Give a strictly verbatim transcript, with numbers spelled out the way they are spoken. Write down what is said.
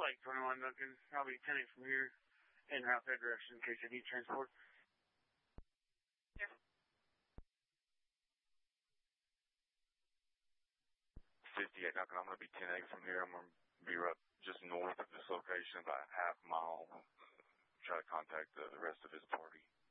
like twenty-one looking, probably ten eight from here, en route that direction in case you need transport. Yeah. fifty-eight knocking, I'm going to be ten eight from here. I'm going to be right just north of this location, about a half mile. Try to contact the, the rest of his party.